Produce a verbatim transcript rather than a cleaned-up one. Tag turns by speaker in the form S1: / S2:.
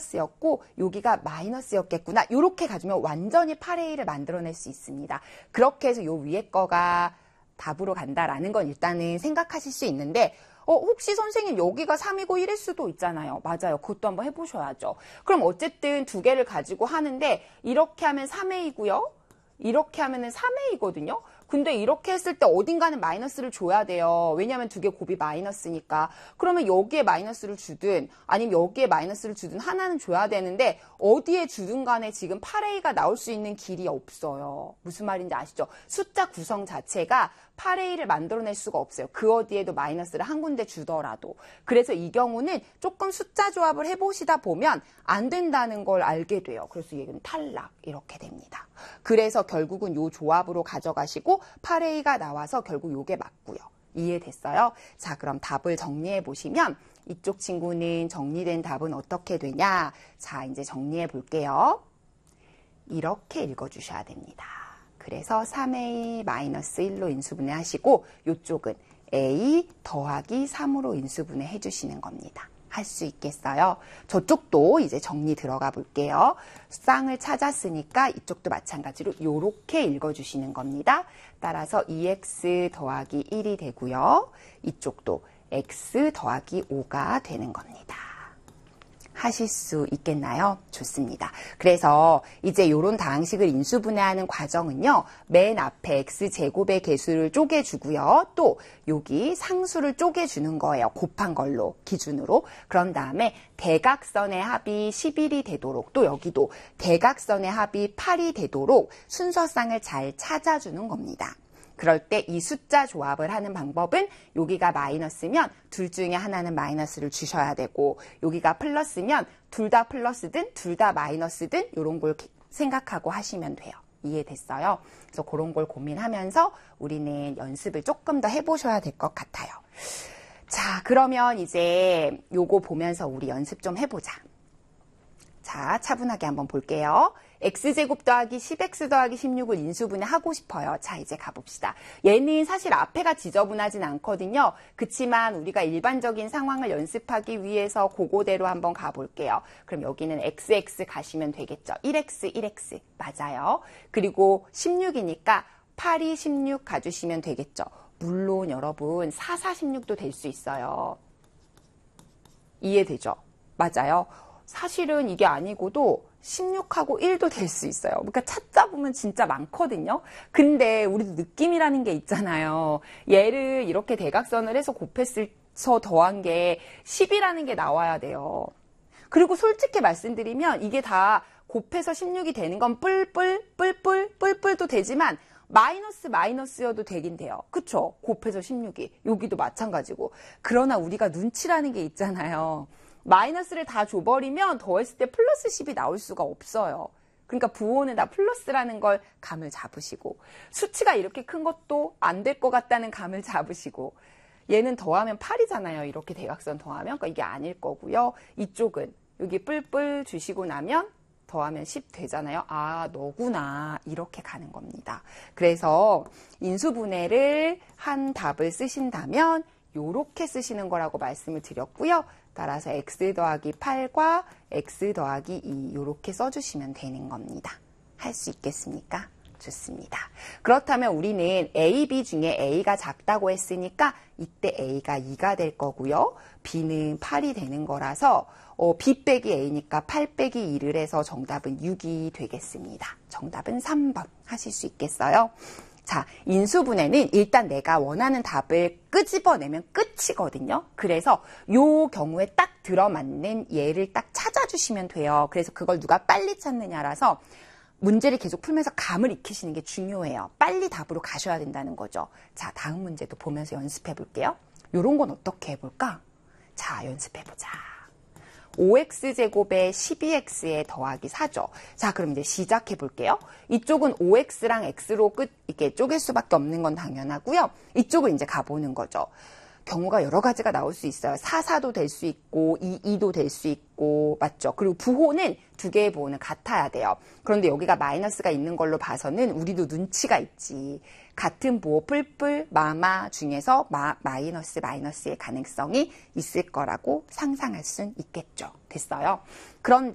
S1: 플러스였고 여기가 마이너스였겠구나. 이렇게 가지면 완전히 팔 에이를 만들어낼 수 있습니다. 그렇게 해서 요 위에 거가 답으로 간다라는 건 일단은 생각하실 수 있는데 어, 혹시 선생님 여기가 삼이고 일일 수도 있잖아요. 맞아요. 그것도 한번 해보셔야죠. 그럼 어쨌든 두 개를 가지고 하는데 이렇게 하면 삼 에이고요. 이렇게 하면은 삼 에이거든요. 근데 이렇게 했을 때 어딘가는 마이너스를 줘야 돼요. 왜냐하면 두 개 곱이 마이너스니까. 그러면 여기에 마이너스를 주든 아니면 여기에 마이너스를 주든 하나는 줘야 되는데 어디에 주든 간에 지금 팔 에이가 나올 수 있는 길이 없어요. 무슨 말인지 아시죠? 숫자 구성 자체가 팔 에이를 만들어낼 수가 없어요. 그 어디에도 마이너스를 한 군데 주더라도. 그래서 이 경우는 조금 숫자 조합을 해보시다 보면 안 된다는 걸 알게 돼요. 그래서 얘는 탈락 이렇게 됩니다. 그래서 결국은 이 조합으로 가져가시고 팔 에이가 나와서 결국 요게 맞고요. 이해됐어요? 자, 그럼 답을 정리해 보시면 이쪽 친구는 정리된 답은 어떻게 되냐? 자, 이제 정리해 볼게요. 이렇게 읽어주셔야 됩니다. 그래서 삼 에이 마이너스 일로 인수분해 하시고 이쪽은 A 더하기 삼으로 인수분해 해주시는 겁니다. 할 수 있겠어요? 저쪽도 이제 정리 들어가 볼게요. 쌍을 찾았으니까 이쪽도 마찬가지로 이렇게 읽어주시는 겁니다. 따라서 이 엑스 더하기 일이 되고요. 이쪽도 x 더하기 오가 되는 겁니다. 하실 수 있겠나요? 좋습니다. 그래서 이제 이런 다항식을 인수분해하는 과정은요. 맨 앞에 x제곱의 개수를 쪼개주고요. 또 여기 상수를 쪼개주는 거예요. 곱한 걸로 기준으로. 그런 다음에 대각선의 합이 십일이 되도록 또 여기도 대각선의 합이 팔이 되도록 순서쌍을 잘 찾아주는 겁니다. 그럴 때 이 숫자 조합을 하는 방법은 여기가 마이너스면 둘 중에 하나는 마이너스를 주셔야 되고 여기가 플러스면 둘 다 플러스든 둘 다 마이너스든 이런 걸 생각하고 하시면 돼요. 이해됐어요? 그래서 그런 걸 고민하면서 우리는 연습을 조금 더 해보셔야 될 것 같아요. 자, 그러면 이제 요거 보면서 우리 연습 좀 해보자. 자, 차분하게 한번 볼게요. x제곱 더하기 십 엑스 더하기 십육을 인수분해 하고 싶어요. 자, 이제 가봅시다. 얘는 사실 앞에가 지저분하진 않거든요. 그치만 우리가 일반적인 상황을 연습하기 위해서 그거대로 한번 가볼게요. 그럼 여기는 xx 가시면 되겠죠. 일 엑스, 일 엑스. 맞아요. 그리고 십육이니까 팔이 십육 가주시면 되겠죠. 물론 여러분 사, 사, 십육도 될 수 있어요. 이해되죠? 맞아요. 사실은 이게 아니고도 십육하고 일도 될 수 있어요. 그러니까 찾다 보면 진짜 많거든요. 근데 우리도 느낌이라는 게 있잖아요. 얘를 이렇게 대각선을 해서 곱해서 더한 게 십이라는 게 나와야 돼요. 그리고 솔직히 말씀드리면 이게 다 곱해서 십육이 되는 건 뿔뿔, 뿔뿔, 뿔뿔도 되지만 마이너스 마이너스여도 되긴 돼요. 그쵸? 곱해서 십육이. 여기도 마찬가지고. 그러나 우리가 눈치라는 게 있잖아요. 마이너스를 다 줘버리면 더했을 때 플러스 십이 나올 수가 없어요. 그러니까 부호는 다 플러스라는 걸 감을 잡으시고 수치가 이렇게 큰 것도 안 될 것 같다는 감을 잡으시고 얘는 더하면 팔이잖아요. 이렇게 대각선 더하면. 그러니까 이게 아닐 거고요. 이쪽은 여기 뿔뿔 주시고 나면 더하면 십 되잖아요. 아, 너구나. 이렇게 가는 겁니다. 그래서 인수분해를 한 답을 쓰신다면 요렇게 쓰시는 거라고 말씀을 드렸고요. 따라서 x 더하기 팔과 x 더하기 이 요렇게 써주시면 되는 겁니다. 할 수 있겠습니까? 좋습니다. 그렇다면 우리는 A, B 중에 A가 작다고 했으니까 이때 A가 이가 될 거고요. B는 팔이 되는 거라서 어, B 빼기 A니까 팔 빼기 이를 해서 정답은 육이 되겠습니다. 정답은 삼 번 하실 수 있겠어요? 자, 인수분해는 일단 내가 원하는 답을 끄집어내면 끝이거든요. 그래서 요 경우에 딱 들어맞는 예를 딱 찾아주시면 돼요. 그래서 그걸 누가 빨리 찾느냐라서 문제를 계속 풀면서 감을 익히시는 게 중요해요. 빨리 답으로 가셔야 된다는 거죠. 자, 다음 문제도 보면서 연습해 볼게요. 요런 건 어떻게 해볼까? 자, 연습해 보자. 오 엑스 제곱에 십이 엑스에 더하기 사죠. 자, 그럼 이제 시작해 볼게요. 이쪽은 오 엑스랑 x로 끝 이렇게 쪼갤 수밖에 없는 건 당연하고요. 이쪽은 이제 가보는 거죠. 경우가 여러 가지가 나올 수 있어요. 사, 사도 될 수 있고 이, 이도 될 수 있고 맞죠? 그리고 부호는 두 개의 부호는 같아야 돼요. 그런데 여기가 마이너스가 있는 걸로 봐서는 우리도 눈치가 있지. 같은 부호 뿔뿔, 마마 중에서 마, 마이너스 마이너스의 가능성이 있을 거라고 상상할 순 있겠죠. 됐어요? 그런데